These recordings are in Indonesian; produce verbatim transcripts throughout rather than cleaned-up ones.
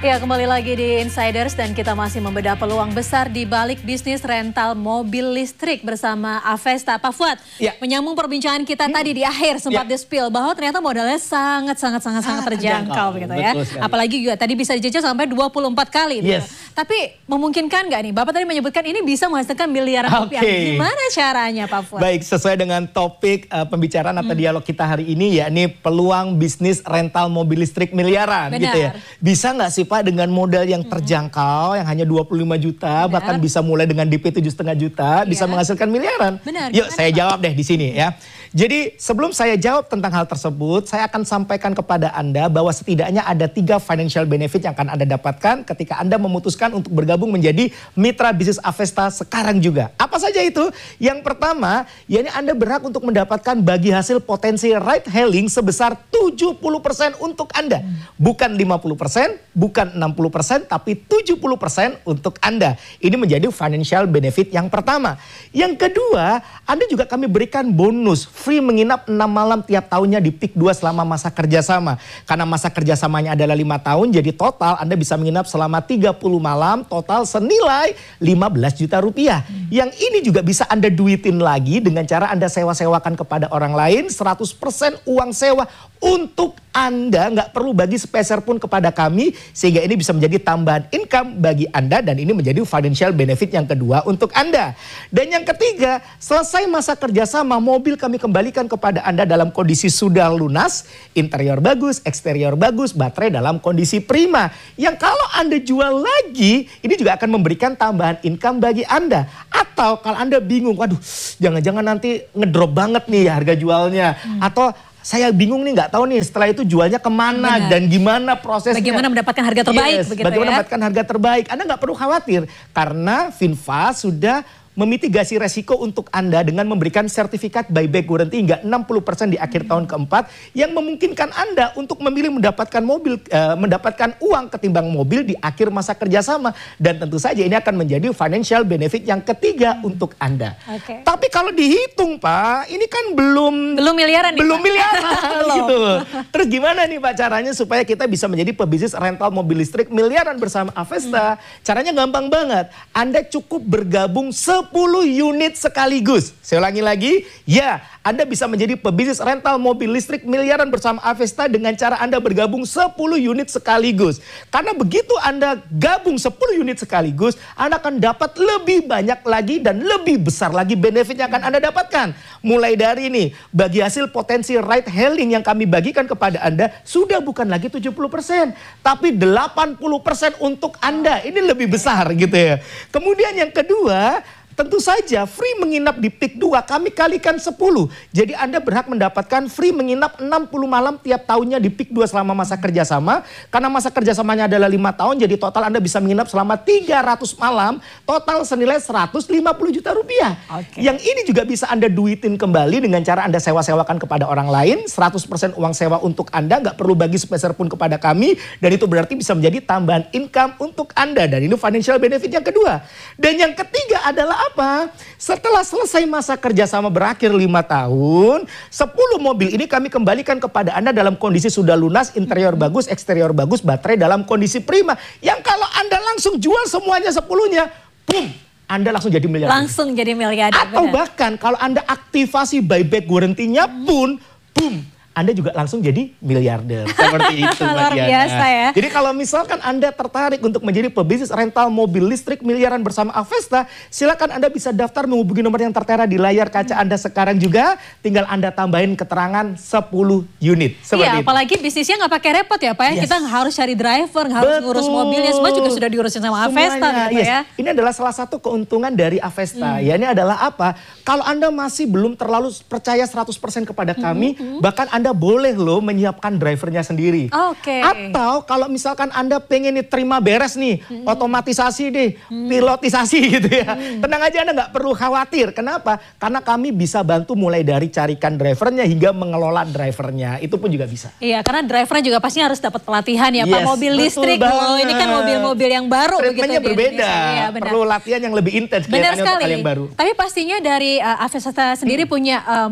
Ya, kembali lagi di Insiders dan kita masih membedah peluang besar di balik bisnis rental mobil listrik bersama Avesta. Pak Fuad, ya. Menyambung perbincangan kita hmm. tadi di akhir sempat ya. di-spill bahwa ternyata modalnya sangat-sangat-sangat terjangkau begitu ya. Sekali. Apalagi juga tadi bisa dijajah sampai dua puluh empat kali. Yes. Tapi memungkinkan nggak nih? Bapak tadi menyebutkan ini bisa menghasilkan miliaran rupiah. Okay. Gimana caranya Pak Fuad? Baik, sesuai dengan topik uh, pembicaraan atau hmm. dialog kita hari ini, yakni peluang bisnis rental mobil listrik miliaran. Benar. Gitu ya. Bisa nggak sih Pak dengan modal yang terjangkau, yang hanya dua puluh lima juta, benar. Bahkan bisa mulai dengan D P tujuh koma lima juta, iya. bisa menghasilkan miliaran. Benar, Yuk saya Pak? jawab deh di sini ya. Jadi sebelum saya jawab tentang hal tersebut, saya akan sampaikan kepada Anda bahwa setidaknya ada tiga financial benefit yang akan Anda dapatkan ketika Anda memutuskan untuk bergabung menjadi mitra bisnis Avesta sekarang juga. Apa saja itu? Yang pertama, yakni Anda berhak untuk mendapatkan bagi hasil potensi ride hailing sebesar tujuh puluh persen untuk Anda. Bukan lima puluh persen, bukan enam puluh persen, tapi tujuh puluh persen untuk Anda. Ini menjadi financial benefit yang pertama. Yang kedua, Anda juga kami berikan bonus free menginap enam malam tiap tahunnya di Peak dua selama masa kerjasama. Karena masa kerjasamanya adalah lima tahun, jadi total Anda bisa menginap selama tiga puluh malam, total senilai lima belas juta rupiah. Hmm. Yang ini juga bisa Anda duitin lagi dengan cara Anda sewa-sewakan kepada orang lain, seratus persen uang sewa untuk Anda, nggak perlu bagi sepeser pun kepada kami, sehingga ini bisa menjadi tambahan income bagi Anda dan ini menjadi financial benefit yang kedua untuk Anda. Dan yang ketiga, selesai masa kerjasama, mobil kami kembalikan kepada Anda dalam kondisi sudah lunas, interior bagus, eksterior bagus, baterai dalam kondisi prima. Yang kalau Anda jual lagi, ini juga akan memberikan tambahan income bagi Anda. Atau kalau Anda bingung, waduh jangan-jangan nanti ngedrop banget nih harga jualnya. Hmm. Atau saya bingung nih, nggak tahu nih setelah itu jualnya kemana. Benar. Dan gimana prosesnya. Bagaimana mendapatkan harga terbaik. Yes, begitu bagaimana ya? mendapatkan harga terbaik. Anda nggak perlu khawatir karena VinFast sudah memitigasi resiko untuk Anda dengan memberikan sertifikat buyback guarantee hingga enam puluh persen di akhir tahun keempat yang memungkinkan Anda untuk memilih mendapatkan mobil, uh, mendapatkan uang ketimbang mobil di akhir masa kerjasama. Dan tentu saja ini akan menjadi financial benefit yang ketiga hmm. untuk Anda. Okay. Tapi kalau dihitung Pak, ini kan belum belum miliaran nih, belum Pak. miliaran gitu. Terus gimana nih Pak caranya supaya kita bisa menjadi pebisnis rental mobil listrik miliaran bersama Avesta? Hmm. Caranya gampang banget. Anda cukup bergabung sepuluh unit sekaligus. Saya ulangi lagi, ya Anda bisa menjadi pebisnis rental mobil listrik miliaran bersama Avesta dengan cara Anda bergabung sepuluh unit sekaligus. Karena begitu Anda gabung sepuluh unit sekaligus, Anda akan dapat lebih banyak lagi dan lebih besar lagi benefit yang akan Anda dapatkan. Mulai dari ini, bagi hasil potensi ride hailing yang kami bagikan kepada Anda, sudah bukan lagi tujuh puluh persen, tapi delapan puluh persen untuk Anda. Ini lebih besar gitu ya. Kemudian yang kedua, tentu saja free menginap di Peak dua kami kalikan sepuluh. Jadi Anda berhak mendapatkan free menginap enam puluh malam tiap tahunnya di Peak dua selama masa kerjasama. Karena masa kerjasamanya adalah lima tahun, jadi total Anda bisa menginap selama tiga ratus malam. Total senilai seratus lima puluh juta rupiah. Okay. Yang ini juga bisa Anda duitin kembali dengan cara Anda sewa-sewakan kepada orang lain. seratus persen uang sewa untuk Anda, nggak perlu bagi sepeser pun kepada kami. Dan itu berarti bisa menjadi tambahan income untuk Anda. Dan ini financial benefit yang kedua. Dan yang ketiga adalah apa? Setelah selesai masa kerjasama berakhir lima tahun, sepuluh mobil ini kami kembalikan kepada Anda dalam kondisi sudah lunas, interior bagus, eksterior bagus, baterai dalam kondisi prima. Yang kalau Anda langsung jual semuanya sepuluhnya, boom, Anda langsung jadi miliarder. Langsung jadi miliarder. Atau benar. Bahkan kalau Anda aktivasi buyback guarantee-nya pun, boom, Anda juga langsung jadi miliarder. Seperti itu Mbak Luar biasa ya. Jadi kalau misalkan Anda tertarik untuk menjadi pebisnis rental mobil listrik miliaran bersama Avesta, silakan Anda bisa daftar menghubungi nomor yang tertera di layar kaca Anda sekarang juga. Tinggal Anda tambahin keterangan sepuluh unit. Iya, itu. Apalagi bisnisnya nggak pakai repot ya Pak ya. Yes. Kita nggak harus cari driver, nggak harus ngurus mobilnya. Semua juga sudah diurusin sama Avesta gitu yes. ya. Ini adalah salah satu keuntungan dari Avesta. Hmm. Ya, ini adalah apa? Kalau Anda masih belum terlalu percaya seratus persen kepada kami, hmm. bahkan Anda Anda boleh loh menyiapkan drivernya sendiri. Oke. Okay. Atau kalau misalkan Anda pengen nih terima beres nih, hmm. otomatisasi deh, hmm. pilotisasi gitu ya. Hmm. Tenang aja Anda nggak perlu khawatir. Kenapa? Karena kami bisa bantu mulai dari carikan drivernya hingga mengelola drivernya. Itu pun juga bisa. Iya, karena drivernya juga pasti harus dapat pelatihan ya, yes, Pak. Mobil listrik loh, ini kan mobil-mobil yang baru. Treatmentnya berbeda, ya, perlu latihan yang lebih intens. Benar sekali. Yang baru. Tapi pastinya dari uh, Avesta sendiri hmm. punya um,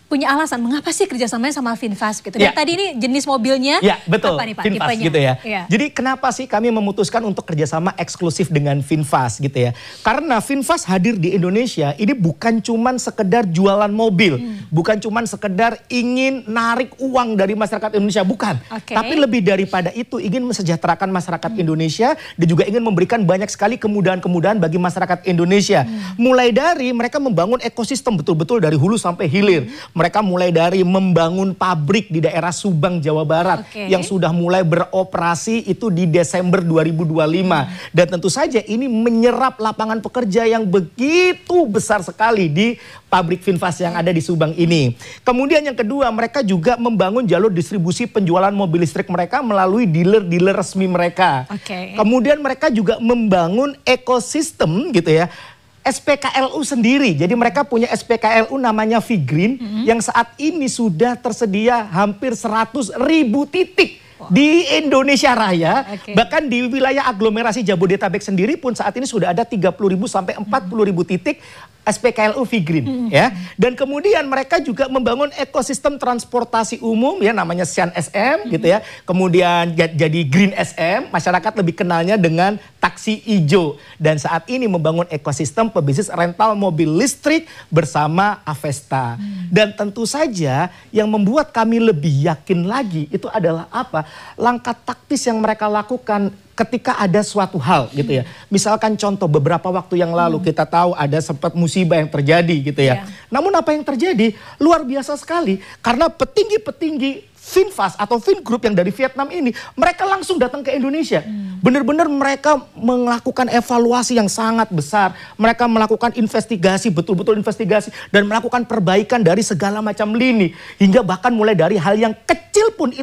punya alasan mengapa sih kerjasamanya sama VinFast gitu. Dan ya. tadi ini jenis mobilnya ya, betul. apa nih Pak? VinFast tipenya? gitu ya. ya. Jadi kenapa sih kami memutuskan untuk kerjasama eksklusif dengan VinFast gitu ya. Karena VinFast hadir di Indonesia ini bukan cuman sekedar jualan mobil. Hmm. Bukan cuman sekedar ingin narik uang dari masyarakat Indonesia, bukan. Okay. Tapi lebih daripada itu ingin mesejahterakan masyarakat hmm. Indonesia dan juga ingin memberikan banyak sekali kemudahan-kemudahan bagi masyarakat Indonesia. Hmm. Mulai dari mereka membangun ekosistem betul-betul dari hulu sampai hilir. Hmm. Mereka mulai dari membangun pabrik di daerah Subang, Jawa Barat. Okay. Yang sudah mulai beroperasi itu di Desember dua ribu dua puluh lima. Hmm. Dan tentu saja ini menyerap lapangan pekerja yang begitu besar sekali di pabrik VinFast yang ada di Subang ini. Kemudian yang kedua, mereka juga membangun jalur distribusi penjualan mobil listrik mereka melalui dealer-dealer resmi mereka. Okay. Kemudian mereka juga membangun ekosistem gitu ya. S P K L U sendiri. Jadi mereka punya S P K L U namanya V-Green mm-hmm. yang saat ini sudah tersedia hampir seratus ribu titik wow. di Indonesia Raya. Okay. Bahkan di wilayah aglomerasi Jabodetabek sendiri pun saat ini sudah ada tiga puluh ribu sampai empat puluh ribu titik S P K L U V-Green mm-hmm. ya. Dan kemudian mereka juga membangun ekosistem transportasi umum ya namanya Sian S M mm-hmm. gitu ya. Kemudian jadi Green S M, masyarakat lebih kenalnya dengan taksi hijau. Dan saat ini membangun ekosistem pebisnis rental mobil listrik bersama Avesta. Mm. Dan tentu saja yang membuat kami lebih yakin lagi itu adalah apa? Langkah taktis yang mereka lakukan ketika ada suatu hal gitu ya. Misalkan contoh beberapa waktu yang lalu hmm. kita tahu ada sempat musibah yang terjadi gitu ya. Yeah. Namun apa yang terjadi? Luar biasa sekali. Karena petinggi-petinggi VinFast atau Vingroup yang dari Vietnam ini, mereka langsung datang ke Indonesia. Hmm. Benar-benar mereka melakukan evaluasi yang sangat besar. Mereka melakukan investigasi, betul-betul investigasi. Dan melakukan perbaikan dari segala macam lini. Hingga bahkan mulai dari hal yang kecil pun itu